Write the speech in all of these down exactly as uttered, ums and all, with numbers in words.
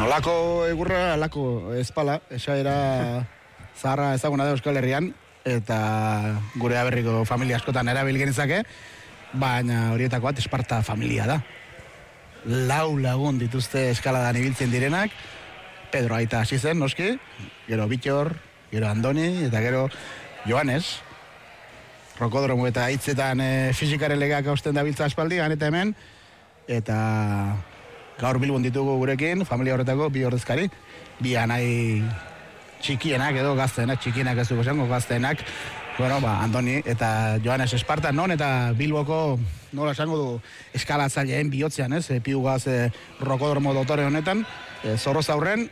Nolako egurra, alako espala, esa era zaharra ezaguna da Euskal Herrian, eta gure aberriko familia askotan erabil genezake, baina horietako bat Esparta familia da. Lau lagun dituzte eskaladan ibiltzen direnak, Pedro aita hasi zen, noski, gero Bittor, gero Andoni, eta gero Joanes, rokodromo eta hitzetan e, fizikaren legeak hausten dabiltza aspaldian eta hemen, eta gaur Bilbon ditugu gurekin, familia horretako bi ordezkari, bi anai txikienak edo gaztenak, txikienak ez dugu esango gaztenak, bueno, ba, Andoni eta Joanes Esparta, non eta Bilboko, nola esango du, eskalatzaileen bihotzean, ez, e, piugaz e, rokodromo dotore honetan, e, zorroz aurren,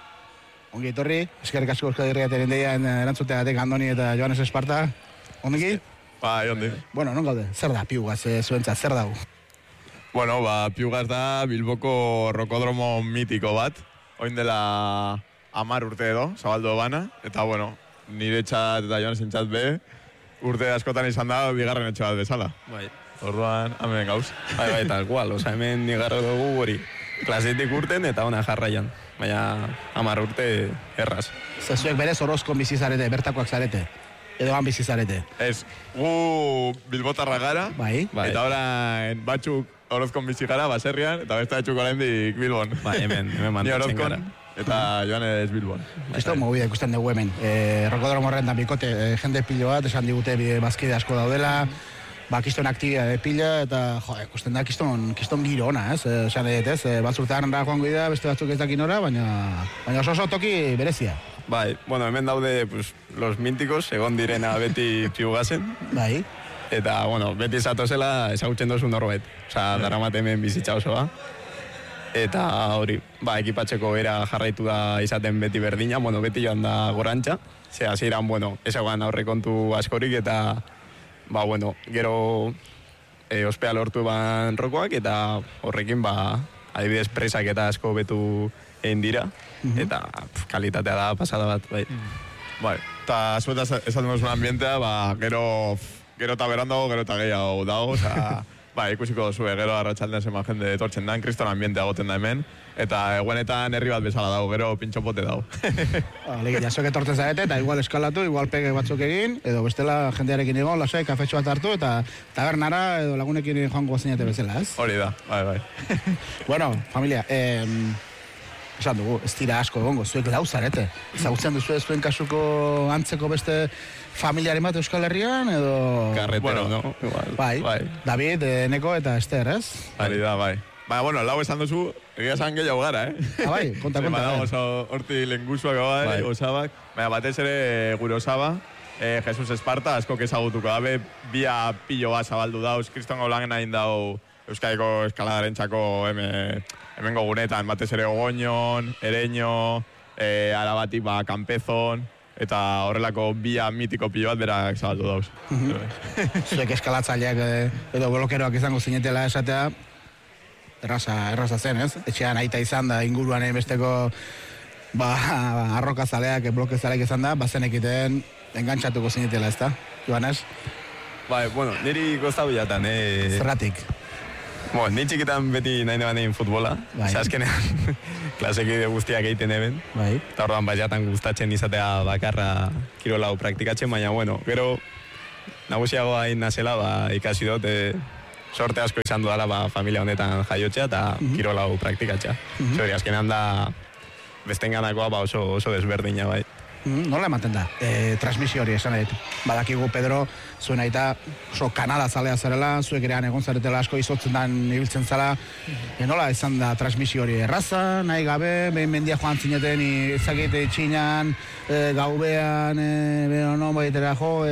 ongi etorri, eskerrik asko Euskal Herria terendean erantzuteatek Andoni eta Joanes Esparta, ondiki? Bai, ondi. Bueno, non gaude, zer da piugaz e, zuentzat, zer dago? Bueno, ba, piugaz da Bilboko rokodromo mitiko bat, oin dela amar urte edo, zabaldu bana, eta bueno, nire txat eta Joanes entzat be, urte askotan izan da, bigarren etxe bat bezala. Bai. Orduan, hemen gauz. Bai, bai, tal cual, oza, hemen nigarro dugu hori, klasetik urten eta ona jarraian, baina amar urte erraz. Zezuek berez Orozkon bizi zarete, bertakoak zarete, edo han bizi zarete. Ez, gu bilbotarra gara, bai. Eta orain batzuk Orozkon bizi gara, baserrian, eta beste batzuk oraindik Bilbon. Bai, hemen, hemen mantatzen gara. Eta Joanes Bilbon. Esto movida ikusten dugu hemen. Eh, rokodromo horren da bikote, eh, jende pilo bat, esan digute bazkide asko daudela, ba, kiston aktibitate pila, eta, jo, ikusten da kiston, kiston giro ona, ez? Eh, esan edet, ez? Eh, batzurtean joango dira, beste batzuk ez dakin ora, baina, baina oso oso toki berezia. Bai, bueno, hemen daude, pues, los mintikos, egon direna beti piugazen. Bai. Eta, bueno, beti zatozela ezagutzen dozu norbait. Osa, daramate hemen bizitza osoa. Eta hori, ba, ekipatzeko era jarraitu da izaten beti berdina, bueno, beti joan da gorantxa. Ze hasieran, bueno, ezaguan aurrekontu askorik eta, ba, bueno, gero e, ospea lortu eban rokoak eta horrekin, ba, adibidez presak eta asko betu egin dira. Mm-hmm. Eta pf, kalitatea da pasada bat, bai. Mm. Bai, eta zueta esaten duzun ambientea, ba, gero, gero eta beran dago, gero eta gehiago dago, oza... Ba, ikusiko duzue, gero arratsaldean zema jende etortzen dan, kriston ambientea goten da hemen, eta egunetan herri bat bezala dago, gero pintxopote dago. Lege, jasok etortzen zarete, eta igual eskalatu, igual pege batzuk egin, edo bestela jendearekin egon, lasai, kafetxo bat hartu, eta tabernara edo lagunekin joango zinete bezala, ez? Hori da, bai, bai. Bueno, familia, eh, esan dugu, ez dira asko egongo, zuek lau zarete. Ezagutzen duzu zuen kasuko antzeko beste familiaren bat Euskal Herrian, edo... Carretero, bueno, no? Igual. Bai, bai. David, Eneko eta Ester, ez? Hori da, bai. Ba, bueno, lau esan duzu, egia esan gehiago gara, eh? Ah, bai, konta, konta. Badago oso horti lenguzuak, bai, bai. Osabak. Baina batez ere gure osaba, eh, Jesus Esparta, asko ezagutuko dabe, bia pilo bat zabaldu dauz, kriston gaulangen hain dau Euskadiko eskaladaren txako hemen, hemengo gunetan, batez ere Ogoñon, Ereño, eh, Arabatik, ba, Kanpezon, eta horrelako bia mitiko pilo bat berak zabaldu dauz. Mm-hmm. Zuek eskalatzaileak edo blokeroak izango zinetela esatea, erraza, erraza zen, ez? Etxean aita izan da, inguruan besteko ba, arrokazaleak, blokezaleak izan da, bazen ekiten engantzatuko zinetela, ez da? Joanes? Bai, bueno, niri gozta bilatan, eh... Zerratik? Bueno, ni txikitan beti nahi neban egin futbola. Bai. Zaskenean, klasekide guztiak egiten eben. Bai. Eta orduan baiatan gustatzen izatea bakarra kirolau praktikatzen, baina, bueno, gero nagusiagoa hain nazela, ba, ikasi dut, e, sorte asko izan dudala, ba, familia honetan jaiotzea eta mm-hmm. kirolau praktikatzea. Mm-hmm. Zori, azkenean da, bestenganakoa, ba, oso, oso desberdina, bai. Mm, nola ematen da, e, transmisio hori esan edit. Badakigu, Pedro, zuen aita oso Kanada zalea zarela, zuek erean egon zaretela asko izotzen dan ibiltzen zala. E, nola izan da transmisio hori erraza, nahi gabe, behin mendia joan zineten izakite txinan, e, gaubean, e, no, baitera jo, e,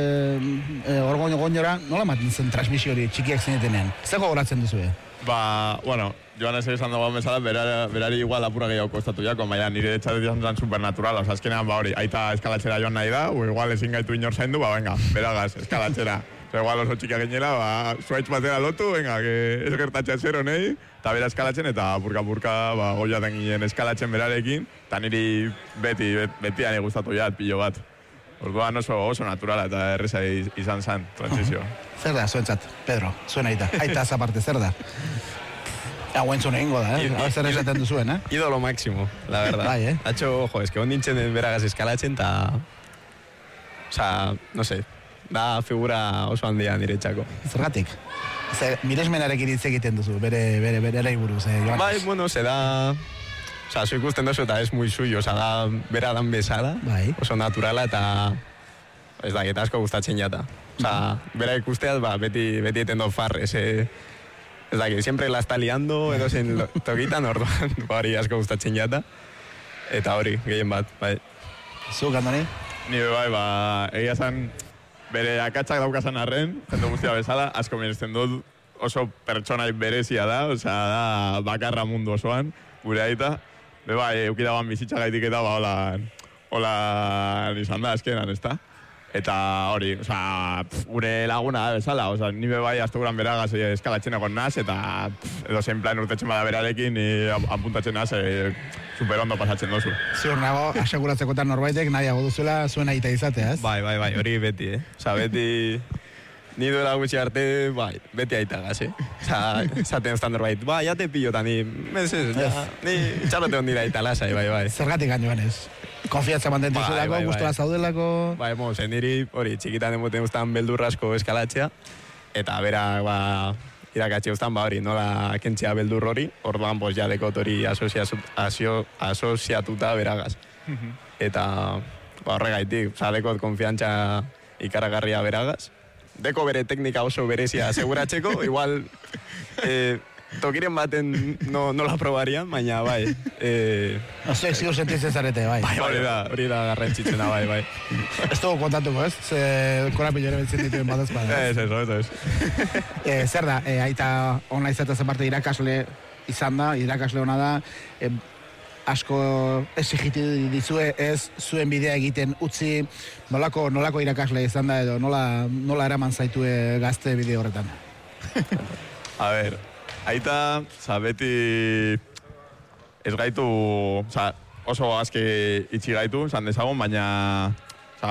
e, orgoño goñora, nola ematen zen transmisio hori txikiak zinetenen? Zer gogoratzen duzue? Ba, bueno, Joanes esan dagoen bezala, berari, berari igual apura gehiago kostatu jako, baina nire etxatet izan zen supernatural, oza, azkenean, ba hori, aita eskalatxera joan nahi da, o igual ezin gaitu inor zaindu, ba, venga, beragaz, eskalatxera. Oza, igual oso txikia ginela, ba, zuaitz batera lotu, venga, que ez gertatzen zero nahi, eta bera eskalatzen, eta burka-burka, ba, goiaten ginen eskalatzen berarekin, eta niri beti, bet, beti ane gustatu jat, pilo bat. Orduan oso, oso naturala eta erreza izan zen, transizioa. Zer da, zuentzat, Pedro, zuen aita, aita zaparte, zer da? Hauen zuen egingo da, eh? Hau zer esaten duzuen, eh? Ídolo máximo, la verdad. Bai, eh? Atxo, ojo, es que ondintzen beragaz eskalatzen, eta... Osa, no sé, da figura oso handia niretzako. Zergatik? Zer, miresmenarekin hitz egiten duzu, bere, bere, bere, bere buruz, eh, Joanes? Bai, bueno, se da... Osa, zu ikusten duzu eta es muy suyo, osa, da bera dan bezala, bai. Oso naturala, eta... Ez da, eta asko gustatzen jata. Osa, bera ikusteaz, ba, beti, beti eten do far, ese... Ez da, que siempre la está liando, edo zen tokitan, orduan, ba, hori asko gustatzen jata. Eta hori, gehien bat, bai. Zuk, Andoni? Ni bai, ba, egia zan, bere akatzak daukazan arren, jende guztia bezala, asko miresten dut, oso pertsonai berezia da, osea, da bakarra mundu osoan, gure aita. Be bai, eukidaban bizitza gaitik eta ba, hola, hola izan da, azkenan, ez da? Eta hori, osea, gure laguna da bezala, osea, ni be bai astuguran beragaz eskalatzen egon naz, eta pff, edo zein plan urtetzen bada berarekin, ni apuntatzen naz, e, super ondo pasatzen dozu. Ziur nago, aseguratzekotan norbaitek nahiago duzuela zuen aita izatea, ez? Bai, bai, bai, hori beti, eh? Osa, beti... Ni duela gutxi arte, bai, beti aitagaz, eh? Osa, esaten ez norbait, bai, ya te pillo, eta ni... Meses, ja, ni txarrote hondira aita lasai, bai, bai. Zergatik gaino Joanes? Konfiatza mantentu Bai, zulako, bai, bai. gustora zaudelako... Bai, mo, zen niri, hori, txikitan emoten guztan beldurrasko eskalatzea, eta bera, ba, irakatxe guztan, ba, hori, nola kentzea beldur hori, orduan, bos, ja, dekot hori asoziazu- asio- asoziatuta beragaz. Eta, ba, horregaitik, oza, dekot konfiantza ikaragarria beragaz. Deko bere teknika oso berezia aseguratzeko, igual, eh, tokiren baten no, no la probarian, baina, bai, eh, Oso ziur sentitzen zarete, bai. bai, hori da, hori da garrantzitsena, bai, bai. Ez dugu kontatuko, ez? Ze korapilo ere bentzen dituen bat ezpada. Ez, ez, ez, ez. E, zer da, e, aita ona izatea parte irakasle izan da, irakasle ona da, e, asko exigitu dizue ez zuen bidea egiten utzi, nolako, nolako irakasle izan da edo nola, nola eraman zaitue gazte bide horretan? A ber, aita, oza, beti ez gaitu, oza, oso aski itxi gaitu, zan dezagun, baina, oza,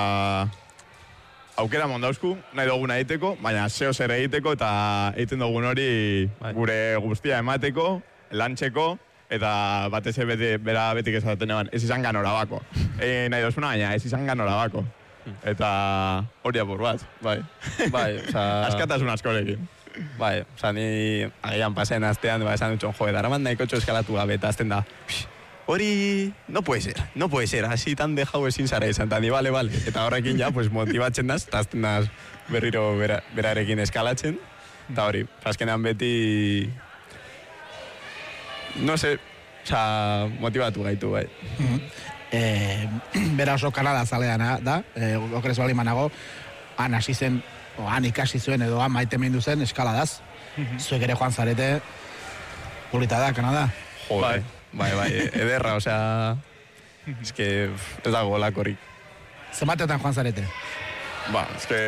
aukera mondauzku, nahi duguna egiteko, baina zeo zer egiteko eta egiten dugun hori gure guztia emateko, lantxeko, eta batez beti, bera betik esaten eban, ez izan ganora bako. E, nahi dozuna, baina ez izan ganora bako. Eta hori apur bat, bai. Bai, oza... Askatasun askorekin. Bai, oza, ni agian pasen astean, ba, esan dutxon, joe, daraman nahiko txo eskalatu gabe, eta azten da, hori, no puede ser, no puede ser, así tan dejau ezin zara izan, eta ni, bale, bale, eta horrekin ja, pues, motibatzen daz, eta azten daz berriro bera, berarekin eskalatzen, eta hori, azkenean beti, no sé, oza, motivatu gaitu, bai. E, bera oso Kanada zalean da, e, okrez bali manago, han hasi zen, o han ikasi zuen edo han maite mindu zen eskaladaz. Zuek ere joan zarete, polita da, Kanada. Bai, bai, bai, ederra, osea, es que ez dago lakorik. Zenbatetan joan zarete? Ba, eske...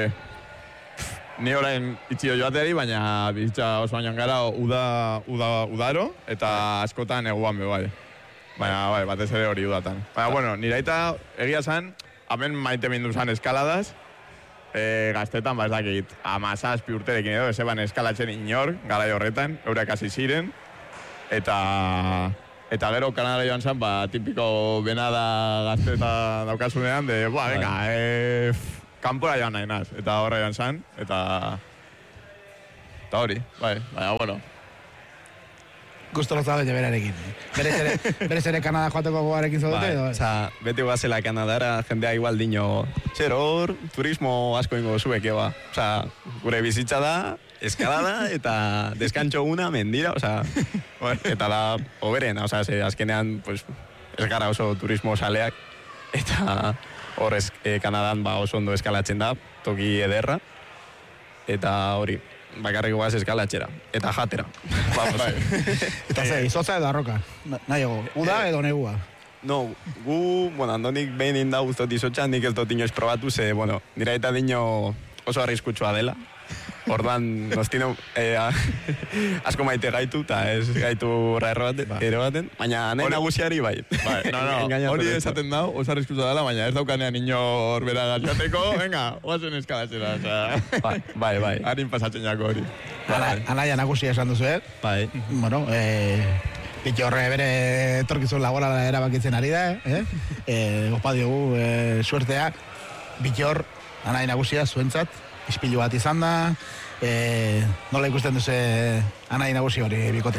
Ni orain itxio joateari, baina bizitza oso bainoan gara uda, uda, udaro, eta askotan eguan be bai. Baina, bai, batez ere hori udatan. Baina, bueno, nire aita egia zan, hemen maite mindu zan eskaladaz, e, gaztetan, ba ez dakit, amazazpi urterekin edo, ezeban eskalatzen inor, garai horretan, eurak hasi ziren, eta... Eta gero Kanadara joan zen, ba, tipiko benada gazteta daukasunean, de, ba, venga, e, kanpora joan nahi naz, eta horra joan zen, eta... Eta hori, bai, baina, bueno. Gusto lozade berarekin. Berez ere, berez ere Kanada joateko gogarekin zaudete, Bai, edo? oza, beti guazela Kanadara, jendea igual dino, zer hor, turismo asko ingo zuek, eba. Oza, gure bizitza da, eskalada eta deskantxo una, mendira, oza, eta da, oberena, oza, ze azkenean, pues, ez gara oso turismo saleak, eta hor ez, eh, Kanadan ba, oso ondo eskalatzen da, toki ederra, eta hori, bakarrik guaz eskalatxera, eta jatera. Vamos. Bai. Eta ze, izotza edo arroka? Nahiago, uda edo negua? No, gu, bueno, andonik behin inda guztot izotxa, nik ez dut inoiz probatu, ze, bueno, nire eta dino oso arriskutsua dela. Orduan, nostino, eh, asko maite gaitu, eta ez gaitu erro baten, ero baten, baina nahi nagusiari bai. Bai, no, no, hori esaten dau, oso arriskutsua dela, baina ez daukanean inor bera gaziateko, venga, oazen eskalatzera, oza... Bai, bai, bai. Harin pasatzen jako hori. Anaia nagusia esan duzu, eh? Bai. Bueno, eh, Bitxorre bere etorkizun laborala erabakitzen ari da, eh? Eh, opa diogu, eh, suertea. Bitxor, anaia nagusia, zuentzat, ispilu bat izan da. Eh, nola ikusten duze anaia nagusi hori bikote?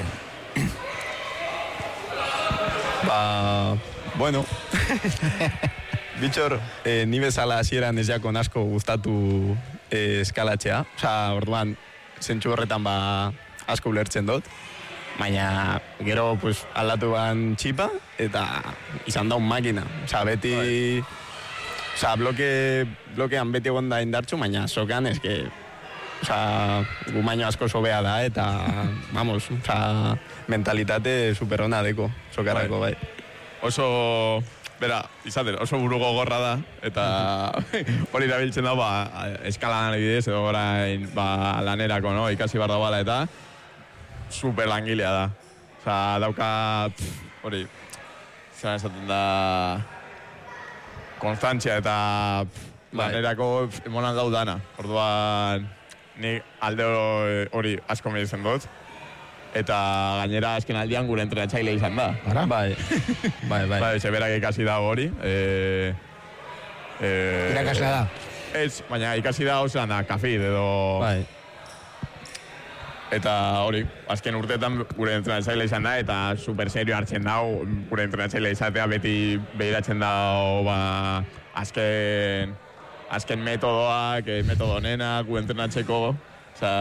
Ba, bueno. Bitxor, eh, ni bezala hasieran ez jakon asko gustatu eh, eskalatzea. Osa, orduan, zentsu horretan ba asko ulertzen dut. Baina, gero, pues, aldatu ban txipa, eta izan da un makina. Osa, beti... Osa, bloke, blokean beti egon da indartxu, baina sokan, eske... Osa, gu baino asko sobea da, eta, vamos, osa, mentalitate superona deko, sokarrako, bai. Oso... Bera, izaten, oso buru gogorra da, eta hori erabiltzen da, ba, eskalan adibidez, edo orain, ba, lanerako, no? Ikasi bar da bala, eta super langilea da. Osa, dauka, pff, hori, zera esaten da, konstantzia eta pff, lanerako pff, emonan dau dana. Orduan, ni alde hori asko medizen dut. Eta gainera azken aldian gure entrenatzaile izan da. Ara? Bai, bai, bai. Bai, zeberak ikasi da hori. E, e, Irakasle da. Ez, baina ikasi da ozean da, kafid edo... Bai. Eta hori, azken urteetan gure entrenatzaile izan da, eta super serio hartzen dau, gure entrenatzaile izatea beti behiratzen dau, ba, azken, azken metodoak, metodo nenak, gure entrenatzeko, oza,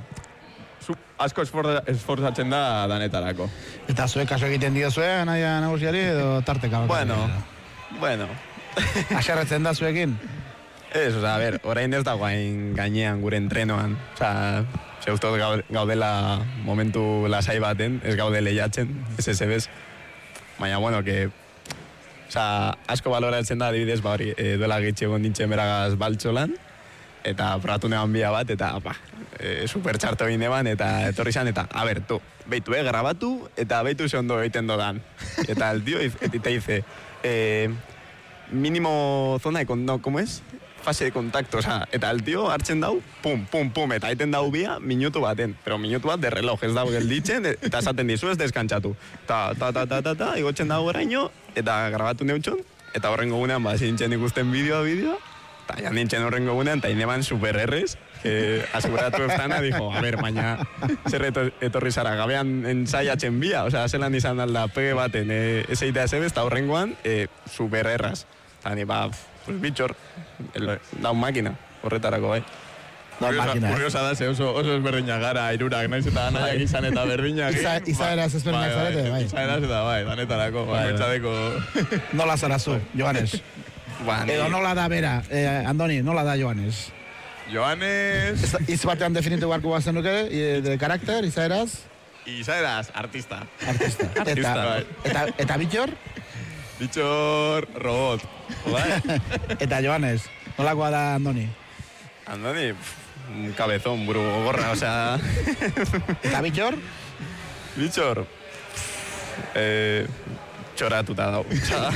asko esforzatzen da danetarako. Eta zuek kaso egiten diozue, anaia nagusiari, edo tarteka? Bueno, bueno. Aserretzen da zuekin? Ez, oza, a ber, orain ez dagoain gainean gure entrenoan. Oza, zeustot gaudela momentu lasai baten, ez gaude lehiatzen, ez ez ebez. Baina, bueno, que... Oza, asko baloratzen da, adibidez, ba hori, e, duela gitxe egon dintzen beragaz baltxolan, eta probatu neban bia bat, eta, ba, e, super txarto egin eban, eta etorri zan, eta, a ber, tu, beitu, eh, grabatu, eta beitu ze ondo egiten dodan. Eta el tío, eta te dice, eh, mínimo zona de contacto, no, ¿cómo es? Fase de contacto, o sea, eta el tío hartzen dau, pum, pum, pum, eta egiten dau bia, minutu baten, pero minutu bat de reloj, ez dau gelditzen, eta esaten dizu ez deskantzatu. Ta, ta, ta, ta, ta, ta, igotzen dau oraino, eta grabatu neutxon, eta horrengo gunean, ba, zintzen ikusten bideoa, bideoa, eta jan nintzen horrengo gunean, eta ineban super errez, que aseguratu eftana, dijo, a ver, baina, zer etorri zara, gabean ensaiatzen bia, o sea, zelan izan alda pege baten, e, ez eitea zebez, eta horrengoan, e, super erraz. Eta ni, ba, pues, bitxor, el, daun makina, horretarako, bai. Kuriosa da, ze oso, oso ezberdinak gara, irurak, naiz eta anaiak izan eta berdinak. Iza, izaeraz ezberdinak zarete, bai. Izaeraz eta bai, danetarako, bai, bai. Nola zara zu, Joanes? Ba, Edo nola da bera, eh, Andoni, nola da Joanes? Joanes... Iz batean definitu barko bazen nuke, de karakter, izaeraz? Izaeraz, artista. Artista. Artista, eta, bai. Eta, eta bitxor? Bitxor robot. bai. Eta Joanes, nolakoa da Andoni? Andoni, un cabezón, buru gorra, o sea... Eta bitxor? Bitxor, eh, txoratuta dau.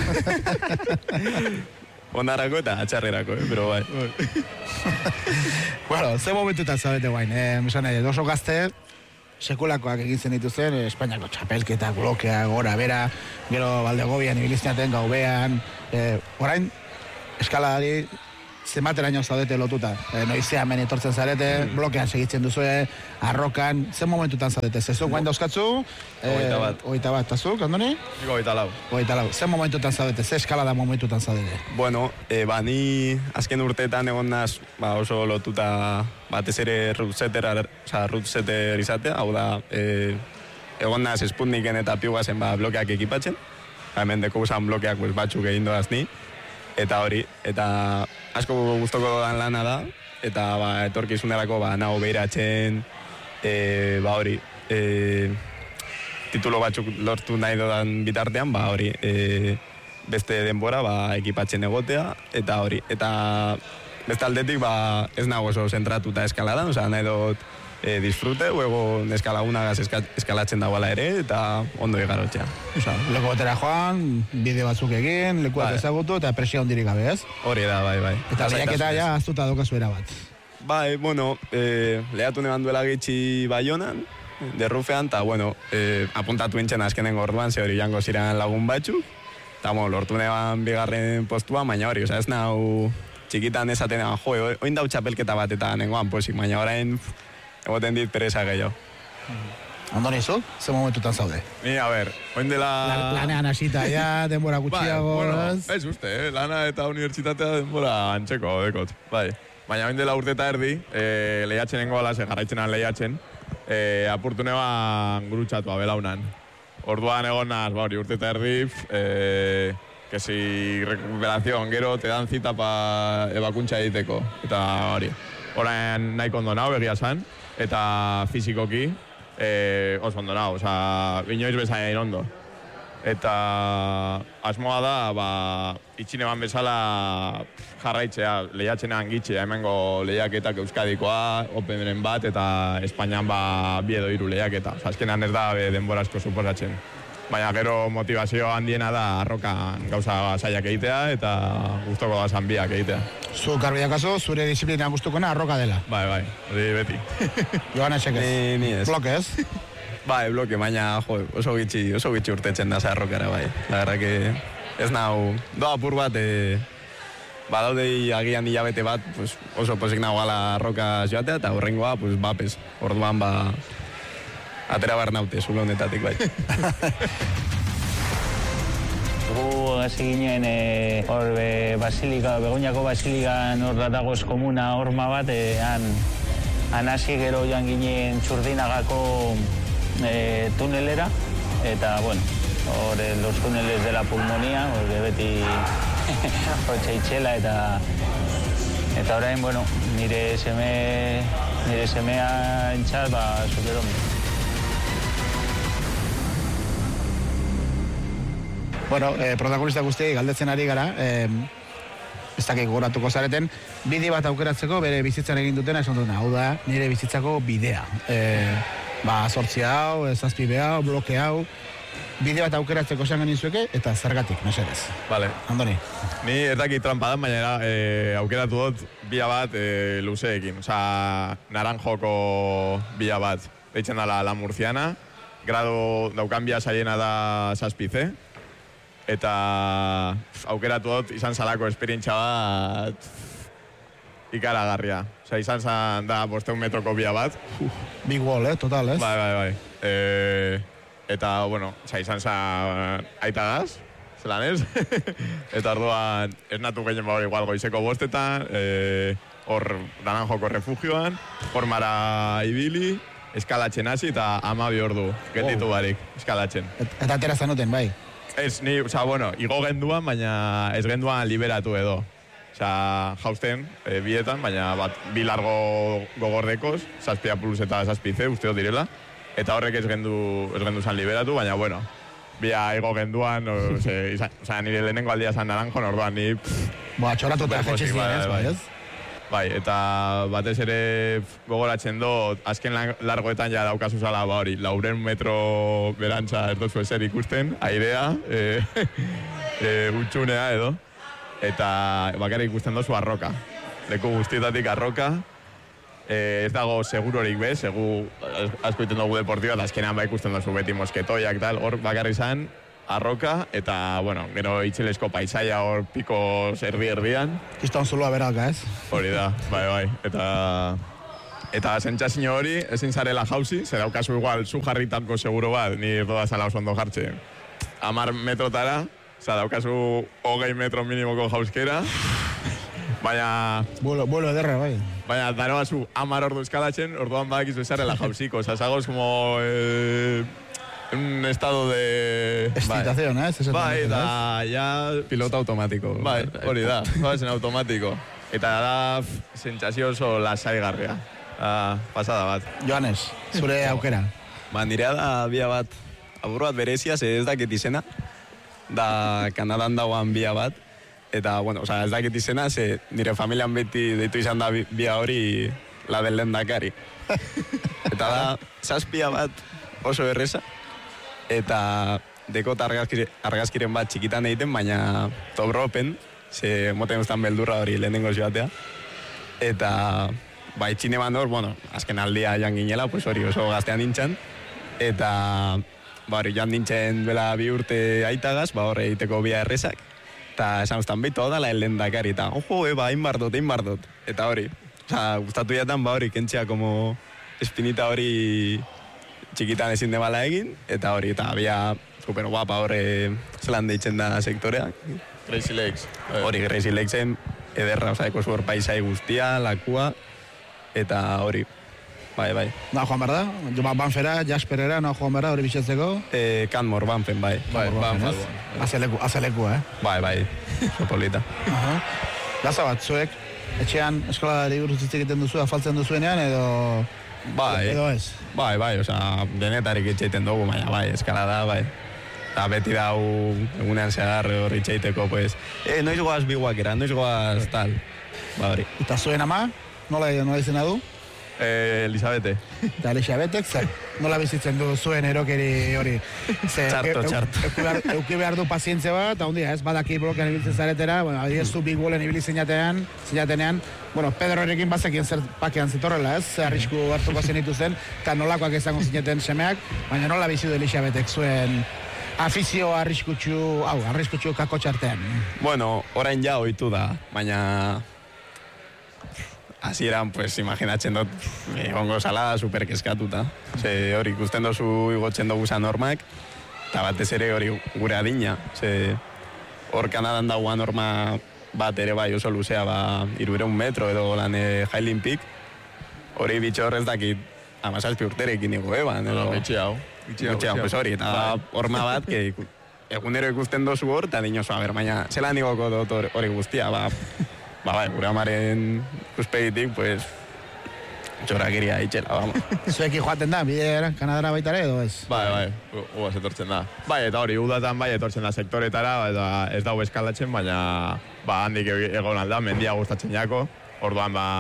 Onarako eta atxarrerako, eh, pero bai. Bueno, ze momentutan zabete guain, eh, esan nahi, oso gazte, sekulakoak egin zen dituzten, eh, Espainiako txapelketa, blokeak, gora, bera, gero Baldegobian, ibilizteaten, gaubean, eh, orain, eskaladari, zenbateraino zaudete lotuta. E, noizean hemen etortzen zarete, mm. blokean segitzen duzue, arrokan, zen momentutan zaudete? Zezuk guain dauzkatzu? Ogeita bat. Ogeita bat, eta zuk, Andoni? Niko ogeita lau. Ogeita lau. Zen momentutan zaudete? Ze eskalada momentutan zaudete? Bueno, e, ba, ni azken urteetan egon naz, ba, oso lotuta batez ere rootsetter, oza, rootsetter izatea, hau da, e, egon naz Sputniken eta Piugazen ba, blokeak ekipatzen, hemen deko usan blokeak pues, batzuk egin doaz ni, eta hori, eta asko gustoko dan lana da, eta ba, etorkizunerako ba, nago behiratzen, e, ba hori, e, titulo batzuk lortu nahi dodan bitartean, ba hori, e, beste denbora ba, ekipatzen egotea, eta hori, eta beste aldetik ba, ez nago oso zentratuta eskaladan, oza, nahi dut e, disfrute, huego eskalagunagaz eska, eskalatzen dagoela ere, eta ondo egarotzea. Osa, leku batera joan, bideo batzuk egin, leku bat ezagutu, eta presio hondirik gabe, ez? Hori da, bai, bai. Eta lehiaketa ja aztuta dokazu era bat. Bai, bueno, eh, lehatu neban duela gitxi Baionan, derrufean, eta, bueno, eh, apuntatu entxen azkenengo orduan, ze hori jango ziren lagun batxu, eta, bueno, lortu neban bigarren postua, baina hori, oza, ez nau txikitan esaten eban, jo, oin dau txapelketa bat eta nengoan posik, baina orain egoten dit pereza gehiago. Andoni, zu? Ze momentutan zaude? Ni, a ber, oin dela... La, lanean hasita ja, denbora gutxiago, bai, bueno, ez? ez uste, eh? Lana eta unibertsitatea denbora antxeko, dekot, bai. Baina oin dela urte eta erdi, eh, lehiatzen nengo ala, ze jarraitzenan lehiatzen, eh, apurtu neban gurutxatua belaunan. Orduan egon naz, ba hori, urte eta erdi, eh, que si recuperación, gero te dan cita pa ebakuntza egiteko. Eta hori, orain nahi kondo nao, egia san, eta fizikoki, eh, oso ondo nao, oza, inoiz bezain ondo. Eta asmoa da, ba, itxineban bezala jarraitzea, lehiatzenean gitxea, hemengo lehiaketak Euskadikoa, Openen bat, eta Espainian ba, bi edo hiru lehiaketa. Oza, azkenean ez da be, denbora asko suposatzen. Baina gero motivazio handiena da arrokan gauza zaiak egitea, eta gustoko da zanbiak egitea. Zu, Garbiak kaso, zure disiplina guztukona arroka dela. Bai, bai, hori beti. Joana Txekez. Ni, ni ez. Bloke, ez? Bai, bloke, baina jo, oso gitxi, oso gitxi urtetzen da zarrokara, bai. La verdad que ez nau, doa apur bat, e, badaudei agian hilabete bat, pues, oso posik nago gala arroka joatea, eta horrengoa, pues, bapes. Orduan, ba, atera bar naute, zulo honetatik, bai. Gu hasi ginen e, hor be, Basilika, Begoñako Basilikan hor datagoz komuna horma bat, e, han, han hasi gero joan ginen Txurdinagako e, tunelera, eta, bueno, hor e, los tuneles de la pulmonía, hor beti hor txaitxela, eta eta orain, bueno, nire seme, nire semea entxat, ba, superondo. Bueno, eh, protagonista guztiei galdetzen ari gara, eh, ez dakik goratuko zareten, bide bat aukeratzeko bere bizitzan egin dutena esan dutena, hau da, nire bizitzako bidea. Eh, ba, sortzi hau, zazpi hau, bloke hau, bide bat aukeratzeko esan genin zueke, eta zergatik, mesedez. Vale. Andoni. Ni ez dakit trampa da, baina e, aukeratu dut bia bat e, luzeekin. Osa, naranjoko bia bat. Deitzen dala La Murciana, grado daukan bia saiena da zazpize, eta pf, aukeratu dut izan zalako esperientzia bat ikaragarria. Osa, izan zan da bosteun metroko bia bat. Big wall, eh, total, ez? Bai, bai, bai. E, eta, bueno, osa, izan zan aitagaz, zelan ez? Eta orduan, ez natu gehien bau igual goizeko bostetan, e, hor Naranjoko refugioan, formara ibili, eskalatzen hasi eta amabi ordu, getitu barik, eskalatzen. Et, eta atera zanuten, bai? Ez, ni, oza, bueno, igo genduan, baina ez genduan liberatu edo. Oza, jausten, e, bietan, baina bat, bi largo gogordekoz, zazpia plus eta zazpize, usteo direla. Eta horrek ez gendu, ez gendu zan liberatu, baina, bueno, bia igo genduan, oza, nire lehenengo aldia zan Naranjon, orduan ni... Boa, txoratu eta jetxe ziren, ez, bai, ez? Bai, eta batez ere gogoratzen dut, azken largoetan ja daukazu zala, ba hori, lauren metro berantza ez dozu ezer ikusten, airea, e, e, utxunea edo, eta bakarrik ikusten dozu arroka. Leku guztietatik arroka, e, ez dago segurorik be, segu asko iten dugu deportiba, eta azkenean ba ikusten dozu beti mosketoiak tal, hor bakarrik izan, arroka, eta, bueno, gero itxilesko paisaia hor piko erdi-erdian. Kiston zuloa beralka, ez? Hori da, bai, bai. Eta, eta sentsazio hori, ezin zarela jauzi, ze daukazu igual, zu jarritako seguro bat, ni roda zala oso ondo jartxe. Amar metrotara, oza, daukazu hogei metro minimoko jauskera, baina... Buelo, buelo ederra, bai. Baina, daroazu amar ordu eskalatzen, orduan badakizu ezarela jauziko, oza, zagoz como... Eh, un estado de... Excitación, bai. ¿Eh? Bai, da, ya... Piloto automático. Bai, hori da, bai, zen automatiko. Eta da, sentsazio oso lasaigarria. Ah, pasada bat. Joanes, zure aukera. Ba, nirea da bia bat, abur bat berezia, ze ez dakit izena, da Kanadan dagoan bia bat, eta, bueno, oza, ez dakit izena, ze nire familian beti deitu izan da bia hori la del lehendakari. Eta da, zazpia bat oso erreza, eta dekot argazkire, argazkiren bat txikitan egiten, baina tobropen, ze moten ustan beldurra hori lehenengo joatea. Eta ba, itxine bandor, bueno, azken aldia joan ginela, pues hori oso gaztean nintzen, eta, ba, hori joan nintzen bela bi urte aitagaz, ba, horre egiteko bia errezak, eta esan ustan beto dala el lehendakari, eta, ojo, eba, hain bardot, hain bardot, eta hori, oza, gustatu jatan, ba, hori, kentzea, como, espinita hori txikitan ezin de bala egin, eta hori, eta bia, super guapa, horre, zelan deitzen da sektoreak. Crazy Legs. Hori, Crazy Legsen, ederra, oza, eko zuhor paisai guztia, lakua, eta hori, bai, bai. Na, joan behar da? Jo, ba, Banfera, Jasperera, na, joan behar da, hori bitxatzeko? E, Canmore, Banfen, bai. Bai, Banfen. Azeleku, azeleku, eh? Bai, bai, sopolita. Aha. Gaza bat, zuek, etxean eskolari buruz hitz egiten duzu, afaltzen duzuenean, edo... Bai, edo ez? Bai, bai, oza, denetarik itxeiten dugu, baina, bai, eskalada, bai. Eta beti dau, egunean zehar hori itxeiteko, pues, eh, noiz goaz biguakera, noiz goaz tal, ba, hori. Eta zuen ama, nola, nola izena du? Eh, Elisabete. Eta Elisabetek, zer, nola bizitzen du zuen erokeri hori? Ze, Txarto, eu- txarto. Euki behar, euki behar du pazientzia bat, eta hundia, ez, badaki blokean ibiltzen zaretera, bueno, adibidez zu Big Wallen ibili zinatean, zinatenean, bueno, Pedrorekin bazekien zer pakean zitorrela, ez, ze arrisku hartuko zenitu zen, eta nolakoak izango zineten semeak, baina nola bizi du Elisabetek zuen afizio arriskutsu, hau, arriskutsu kakotxartean. Bueno, orain ja ohitu da, baina... Hasieran, pues, imaginatzen dut, egongo zala superkeskatuta. Ze hori ikusten dozu igotzen dugu normak, eta batez ere hori gure adina. Ze hor Kanadan dagoa norma bat ere bai oso luzea, ba, irureun metro edo lan e, Highland Peak. Hori bitxo horrez dakit, amazazpi urterekin igo, eban. No, bitxi hau. Bitxi hau, Bitxi hau, pues hori, eta horma bat, que iku- egunero ikusten dozu hor, eta dinoso, a ber, baina, zelan igoko dut hor- hori guztia, ba, ba, bai, gure amaren ikuspegitik, pues, txorakeria itxela, vamos. Zuekin joaten da, bidera, Kanadara baita ere, edo ez? Bai, bai, uaz etortzen da. Bai, eta hori, udatan bai etortzen da sektoretara, eta ez dago eskalatzen, baina ba, handik egon alda, mendia gustatzen jako, orduan ba,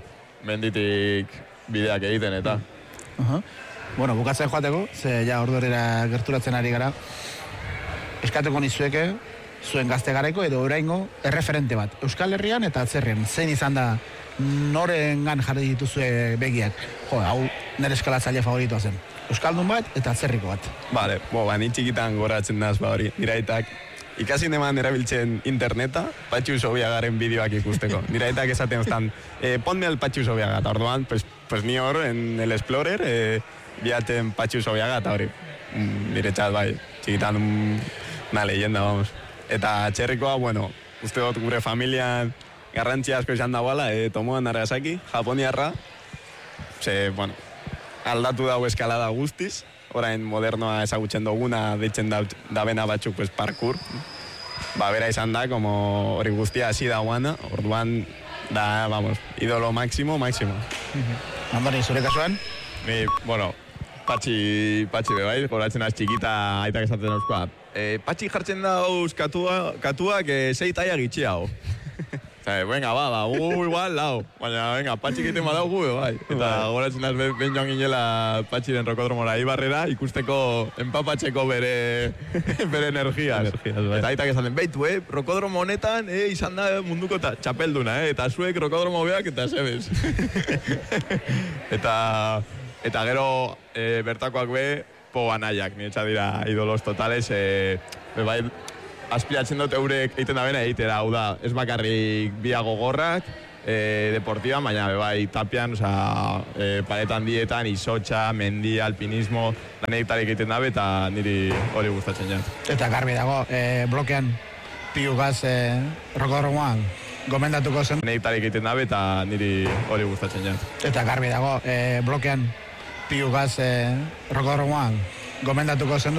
menditik bideak egiten eta. Aha. Bueno, bukatzen joateko, ze ja ordurera gerturatzen ari gara. Eskatuko nizueke, zuen gazte garaiko edo oraingo erreferente bat. Euskal Herrian eta atzerrian, zein izan da norengan jarri dituzue begiak. Jo, hau nire eskalatzaile favoritoa zen. Euskaldun bat eta atzerriko bat. Vale, bo, ba, ni txikitan goratzen naz, ba, hori, niraitak, ikasi neman erabiltzen interneta, Patxu Sobiagaren bideoak ikusteko. Niraitak esaten ostan, eh, ponme al Patxu Sobiaga, eta orduan, pues, pues ni hor, en el Explorer, eh, biaten Patxu Sobiaga, eta hori, mm, nire txat, bai, txikitan mm, una leyenda, vamos. Eta txerrikoa, bueno, uste dut gure familian garrantzi asko izan dagoela, eh, Tomoa Nagasaki, japoniarra, ze, bueno, aldatu dago eskalada guztiz, orain modernoa ezagutzen duguna, deitzen da, dabena batzuk, pues, parkour. Ba, bera izan da, como hori guztia hasi dagoana, orduan, da, vamos, idolo máximo, máximo. Andoni, zure kasuan? Ni, bueno, patxi, patxi be bai, goratzen az txikita aitak esaten euskoa. E, patxi jartzen dauz katua, katuak e, sei taia gitxi hau. Eta, venga, ba, ba, gu igual, lau. Baina, venga, patxi egiten badau gu, bai. Eta goratzen az ben joan ginela patxiren rokodromora ibarrera, ikusteko enpapatzeko bere, bere energia. Energiaz, bai. Eta aitak esaten, beitu, eh, rokodromo honetan, eh, izan da munduko ta, txapelduna, eh, eta zuek rokodromo beak eta zebez. eta, eta gero e, bertakoak be, po anaiak, niretza dira idolos totales, e, be bai, aspiratzen dut eurek egiten da bena egitera, hau da, ez bakarrik biago gorrak, e, deportiba, baina be bai tapian, oza, e, paretan dietan, izotxa, mendi, alpinismo, lanegitarik egiten dabe, eta niri hori gustatzen jat. Eta garbi dago, e, blokean piugaz e, rokodromoan gomendatuko zen. Lanegitarik egiten dabe, eta niri hori gustatzen jat. Eta garbi dago, e, blokean piugaz e, rokodromoan gomendatuko zen.